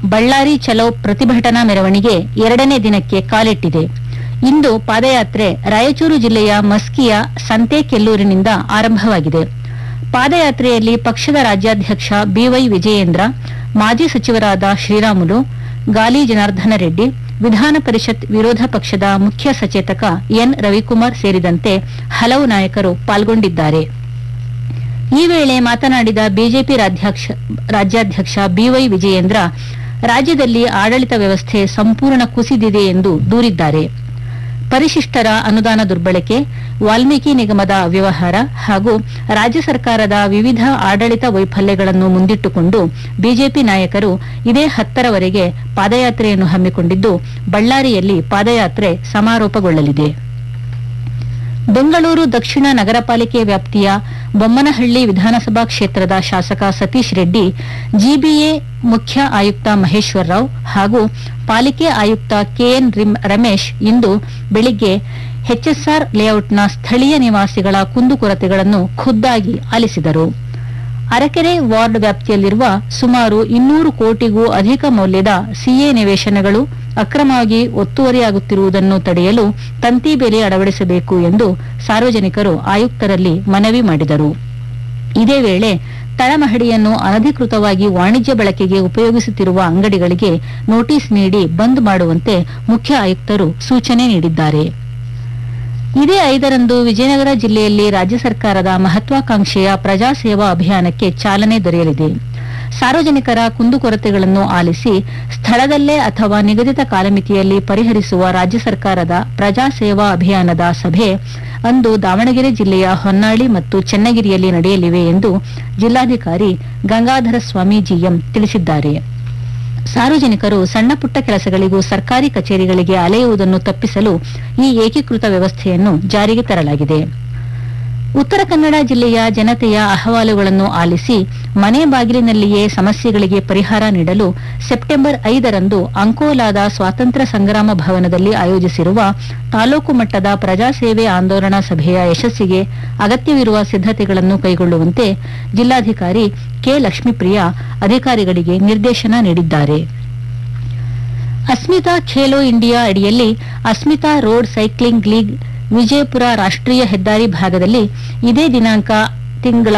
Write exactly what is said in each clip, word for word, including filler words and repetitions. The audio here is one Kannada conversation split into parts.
ಬಳ್ಳಾರಿ ಚಲೋ ಪ್ರತಿಭಟನಾ ಮೆರವಣಿಗೆ ಎರಡನೇ ದಿನಕ್ಕೆ ಕಾಲಿಟ್ಟಿದೆ. ಇಂದು ಪಾದಯಾತ್ರೆ ರಾಯಚೂರು ಜಿಲ್ಲೆಯ ಮಸ್ಕಿಯ ಸಂತೆಕೆಲ್ಲೂರಿನಿಂದ ಆರಂಭವಾಗಿದೆ. ಪಾದಯಾತ್ರೆಯಲ್ಲಿ ಪಕ್ಷದ ರಾಜ್ಯಾಧ್ಯಕ್ಷ ಬಿವೈ ವಿಜಯೇಂದ್ರ, ಮಾಜಿ ಸಚಿವರಾದ ಶ್ರೀರಾಮುಲು, ಗಾಲಿ ಜನಾರ್ದನ ರೆಡ್ಡಿ, ವಿಧಾನ ಪರಿಷತ್ ವಿರೋಧ ಪಕ್ಷದ ಮುಖ್ಯ ಸಚೇತಕ ಎನ್ ರವಿಕುಮಾರ್ ಸೇರಿದಂತೆ ಹಲವು ನಾಯಕರು ಪಾಲ್ಗೊಂಡಿದ್ದಾರೆ. ಈ ವೇಳೆ ಮಾತನಾಡಿದ ಬಿಜೆಪಿ ರಾಜ್ಯಾಧ್ಯಕ್ಷ ಬಿವೈ ವಿಜಯೇಂದ್ರ, ರಾಜ್ಯದಲ್ಲಿ ಆಡಳಿತ ವ್ಯವಸ್ಥೆ ಸಂಪೂರ್ಣ ಕುಸಿದಿದೆ ಎಂದು ದೂರಿದ್ದಾರೆ. ಪರಿಶಿಷ್ಟರ ಅನುದಾನ ದುರ್ಬಳಕೆ, ವಾಲ್ಮೀಕಿ ನಿಗಮದ ಅವ್ಯವಹಾರ ಹಾಗೂ ರಾಜ್ಯ ಸರ್ಕಾರದ ವಿವಿಧ ಆಡಳಿತ ವೈಫಲ್ಯಗಳನ್ನು ಮುಂದಿಟ್ಟುಕೊಂಡು ಬಿಜೆಪಿ ನಾಯಕರು ಇದೇ ಹತ್ತರವರೆಗೆ ಪಾದಯಾತ್ರೆಯನ್ನು ಹಮ್ಮಿಕೊಂಡಿದ್ದು, ಬಳ್ಳಾರಿಯಲ್ಲಿ ಪಾದಯಾತ್ರೆ ಸಮಾರೋಪಗೊಳ್ಳಲಿದೆ. ಬೆಂಗಳೂರು ದಕ್ಷಿಣ ನಗರ ಪಾಲಿಕೆ ವ್ಯಾಪ್ತಿಯ ಬೊಮ್ಮನಹಳ್ಳಿ ವಿಧಾನಸಭಾ ಕ್ಷೇತ್ರದ ಶಾಸಕ ಸತೀಶ್ ರೆಡ್ಡಿ, ಜಿಬಿಎ ಮುಖ್ಯ ಆಯುಕ್ತ ಮಹೇಶ್ವರ ರಾವ್ ಹಾಗೂ ಪಾಲಿಕೆ ಆಯುಕ್ತ ಕೆಎನ್ ರಮೇಶ್ ಇಂದು ಬೆಳಿಗ್ಗೆ ಎಚ್ಎಸ್ಆರ್ ಲೇಔಟ್ನ ಸ್ಥಳೀಯ ನಿವಾಸಿಗಳ ಕುಂದುಕೊರತೆಗಳನ್ನು ಖುದ್ದಾಗಿ ಆಲಿಸಿದರು. ಅರಕೆರೆ ವಾರ್ಡ್ ವ್ಯಾಪ್ತಿಯಲ್ಲಿರುವ ಸುಮಾರು ಇನ್ನೂರು ಕೋಟಿಗೂ ಅಧಿಕ ಮೌಲ್ಯದ ಸಿಎ ನಿವೇಶನಗಳು ಅಕ್ರಮವಾಗಿ ಒತ್ತುವರಿಯಾಗುತ್ತಿರುವುದನ್ನು ತಡೆಯಲು ತಂತಿ ಬೇಲಿ ಅಳವಡಿಸಬೇಕು ಎಂದು ಸಾರ್ವಜನಿಕರು ಆಯುಕ್ತರಲ್ಲಿ ಮನವಿ ಮಾಡಿದರು. ಇದೇ ವೇಳೆ ತಳಮಹಡಿಯನ್ನು ಅನಧಿಕೃತವಾಗಿ ವಾಣಿಜ್ಯ ಬಳಕೆಗೆ ಉಪಯೋಗಿಸುತ್ತಿರುವ ಅಂಗಡಿಗಳಿಗೆ ನೋಟಿಸ್ ನೀಡಿ ಬಂದ್ ಮಾಡುವಂತೆ ಮುಖ್ಯ ಆಯುಕ್ತರು ಸೂಚನೆ ನೀಡಿದ್ದಾರೆ. ಇದೇ ಐದರಂದು ವಿಜಯನಗರ ಜಿಲ್ಲೆಯಲ್ಲಿ ರಾಜ್ಯ ಸರ್ಕಾರದ ಮಹತ್ವಾಕಾಂಕ್ಷೆಯ ಪ್ರಜಾಸೇವಾ ಅಭಿಯಾನಕ್ಕೆ ಚಾಲನೆ ದೊರೆಯಲಿದೆ. ಸಾರ್ವಜನಿಕರ ಕುಂದುಕೊರತೆಗಳನ್ನು ಆಲಿಸಿ ಸ್ಥಳದಲ್ಲೇ ಅಥವಾ ನಿಗದಿತ ಕಾಲಮಿತಿಯಲ್ಲಿ ಪರಿಹರಿಸುವ ರಾಜ್ಯ ಸರ್ಕಾರದ ಪ್ರಜಾಸೇವಾ ಅಭಿಯಾನದ ಸಭೆ ಅಂದು ದಾವಣಗೆರೆ ಜಿಲ್ಲೆಯ ಹೊನ್ನಾಳಿ ಮತ್ತು ಚೆನ್ನಗಿರಿಯಲ್ಲಿ ನಡೆಯಲಿವೆ ಎಂದು ಜಿಲ್ಲಾಧಿಕಾರಿ ಗಂಗಾಧರ ಸ್ವಾಮಿ ಜಿಎಂ ತಿಳಿಸಿದ್ದಾರೆ. ಸಾರ್ವಜನಿಕರು ಸಣ್ಣಪುಟ್ಟ ಕೆಲಸಗಳಿಗೂ ಸರ್ಕಾರಿ ಕಚೇರಿಗಳಿಗೆ ಅಲೆಯುವುದನ್ನು ತಪ್ಪಿಸಲು ಈ ಏಕೀಕೃತ ವ್ಯವಸ್ಥೆಯನ್ನು ಜಾರಿಗೆ ತರಲಾಗಿದೆ. ಉತ್ತರ ಕನ್ನಡ ಜಿಲ್ಲೆಯ ಜನತೆಯ ಅಹವಾಲುಗಳನ್ನು ಆಲಿಸಿ ಮನೆ ಬಾಗಿಲಿನಲ್ಲಿಯೇ ಸಮಸ್ಯೆಗಳಿಗೆ ಪರಿಹಾರ ನೀಡಲು ಸೆಪ್ಟೆಂಬರ್ ಐದರಂದು ಅಂಕೋಲಾದ ಸ್ವಾತಂತ್ರ್ಯ ಸಂಗ್ರಾಮ ಭವನದಲ್ಲಿ ಆಯೋಜಿಸಿರುವ ತಾಲೂಕು ಮಟ್ಟದ ಪ್ರಜಾಸೇವೆ ಆಂದೋಲನಾ ಸಭೆಯ ಯಶಸ್ಸಿಗೆ ಅಗತ್ಯವಿರುವ ಸಿದ್ದತೆಗಳನ್ನು ಕೈಗೊಳ್ಳುವಂತೆ ಜಿಲ್ಲಾಧಿಕಾರಿ ಕೆ ಲಕ್ಷ್ಮೀಪ್ರಿಯಾ ಅಧಿಕಾರಿಗಳಿಗೆ ನಿರ್ದೇಶನ ನೀಡಿದ್ದಾರೆ. ಅಸ್ಮಿತಾ ಖೇಲೋ ಇಂಡಿಯಾ ಅಡಿಯಲ್ಲಿ Asmita road cycling league Vijayapura ರಾಷ್ಟ್ರೀಯ ಹೆದ್ದಾರಿ ಭಾಗದಲ್ಲಿ ಇದೇ ದಿನಾಂಕ ತಿಂಗಳ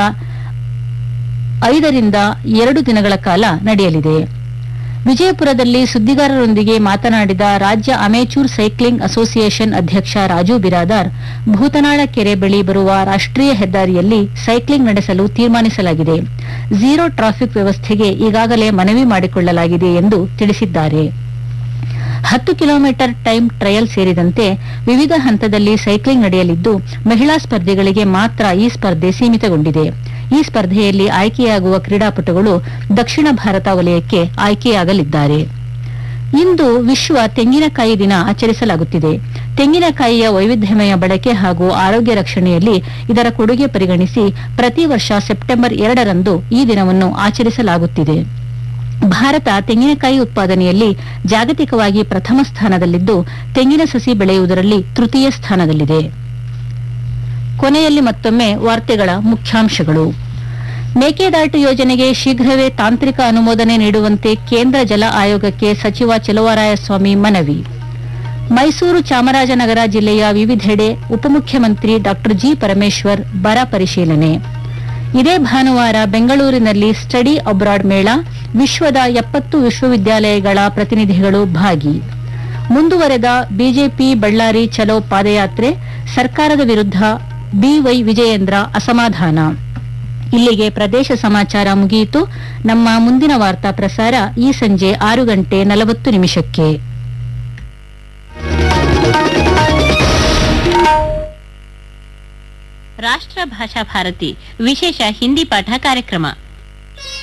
ಐದರಿಂದ ಎರಡು ದಿನಗಳ ಕಾಲ ನಡೆಯಲಿದೆ. ವಿಜಯಪುರದಲ್ಲಿ ಸುದ್ದಿಗಾರರೊಂದಿಗೆ ಮಾತನಾಡಿದ ರಾಜ್ಯ ಅಮೇಚೂರ್ ಸೈಕ್ಲಿಂಗ್ ಅಸೋಸಿಯೇಷನ್ ಅಧ್ಯಕ್ಷ ರಾಜು ಬಿರಾದಾರ್, ಭೂತನಾಳ ಕೆರೆ ಬಳಿ ಬರುವ ರಾಷ್ಟ್ರೀಯ ಹೆದ್ದಾರಿಯಲ್ಲಿ ಸೈಕ್ಲಿಂಗ್ ನಡೆಸಲು ತೀರ್ಮಾನಿಸಲಾಗಿದೆ. ಝೀರೋ ಟ್ರಾಫಿಕ್ ವ್ಯವಸ್ಥೆಗೆ ಈಗಾಗಲೇ ಮನವಿ ಮಾಡಿಕೊಳ್ಳಲಾಗಿದೆ ಎಂದು ತಿಳಿಸಿದ್ದಾರೆ. ಹತ್ತು ಕಿಲೋಮೀಟರ್ ಟೈಮ್ ಟ್ರಯಲ್ ಸೇರಿದಂತೆ ವಿವಿಧ ಹಂತದಲ್ಲಿ ಸೈಕ್ಲಿಂಗ್ ನಡೆಯಲಿದ್ದು, ಮಹಿಳಾ ಸ್ಪರ್ಧಿಗಳಿಗೆ ಮಾತ್ರ ಈ ಸ್ಪರ್ಧೆ ಸೀಮಿತಗೊಂಡಿದೆ. ಈ ಸ್ಪರ್ಧೆಯಲ್ಲಿ ಆಯ್ಕೆಯಾಗುವ ಕ್ರೀಡಾಪಟುಗಳು ದಕ್ಷಿಣ ಭಾರತ ವಲಯಕ್ಕೆ ಆಯ್ಕೆಯಾಗಲಿದ್ದಾರೆ. ಇಂದು ವಿಶ್ವ ತೆಂಗಿನಕಾಯಿ ದಿನ ಆಚರಿಸಲಾಗುತ್ತಿದೆ. ತೆಂಗಿನಕಾಯಿಯ ವೈವಿಧ್ಯಮಯ ಬಳಕೆ ಹಾಗೂ ಆರೋಗ್ಯ ರಕ್ಷಣೆಯಲ್ಲಿ ಇದರ ಕೊಡುಗೆ ಪರಿಗಣಿಸಿ ಪ್ರತಿ ವರ್ಷ ಸೆಪ್ಟೆಂಬರ್ ಎರಡರಂದು ಈ ದಿನವನ್ನು ಆಚರಿಸಲಾಗುತ್ತಿದೆ. ಭಾರತ ತೆಂಗಿನಕಾಯಿ ಉತ್ಪಾದನೆಯಲ್ಲಿ ಜಾಗತಿಕವಾಗಿ ಪ್ರಥಮ ಸ್ಥಾನದಲ್ಲಿದ್ದು, ತೆಂಗಿನ ಸಸಿ ಬೆಳೆಯುವುದರಲ್ಲಿ ತೃತೀಯ ಸ್ಥಾನದಲ್ಲಿದೆ. ಕೊನೆಯಲ್ಲಿ ಮತ್ತೊಮ್ಮೆ ವಾರ್ತೆಗಳ ಮುಖ್ಯಾಂಶಗಳು. ಮೇಕೆದಾಟು ಯೋಜನೆಗೆ ಶೀಘ್ರವೇ ತಾಂತ್ರಿಕ ಅನುಮೋದನೆ ನೀಡುವಂತೆ ಕೇಂದ್ರ ಜಲ ಆಯೋಗಕ್ಕೆ ಸಚಿವ ಚೆಲುವರಾಯಸ್ವಾಮಿ ಮನವಿ. ಮೈಸೂರು ಚಾಮರಾಜನಗರ ಜಿಲ್ಲೆಯ ವಿವಿಧೆಡೆ ಉಪಮುಖ್ಯಮಂತ್ರಿ ಡಾ ಜಿ ಪರಮೇಶ್ವರ್ ಬರ ಪರಿಶೀಲನೆ. ಇದೇ ಭಾನುವಾರ ಬೆಂಗಳೂರಿನಲ್ಲಿ ಸ್ಟಡಿ ಅಬ್ರಾಡ್ ಮೇಳ, ವಿಶ್ವದ ಎಪ್ಪತ್ತು ವಿಶ್ವವಿದ್ಯಾಲಯಗಳ ಪ್ರತಿನಿಧಿಗಳು ಭಾಗಿ. ಮುಂದುವರೆದ ಬಿಜೆಪಿ ಬಳ್ಳಾರಿ ಚಲೋ ಪಾದಯಾತ್ರೆ, ಸರ್ಕಾರದ ವಿರುದ್ಧ ಬಿವೈ ವಿಜಯೇಂದ್ರ ಅಸಮಾಧಾನ. ಇಲ್ಲಿಗೆ ಪ್ರದೇಶ ಸಮಾಚಾರ ಮುಗಿಯಿತು. ನಮ್ಮ ಮುಂದಿನ ವಾರ್ತಾ ಪ್ರಸಾರ ಈ ಸಂಜೆ ಆರು ಗಂಟೆ ನಲವತ್ತು ನಿಮಿಷಕ್ಕೆ. ರಾಷ್ಟ್ರ ಭಾಷಾ ಭಾರತಿ ವಿಶೇಷ ಹಿಂದಿ ಪಾಠ ಕಾರ್ಯಕ್ರಮ.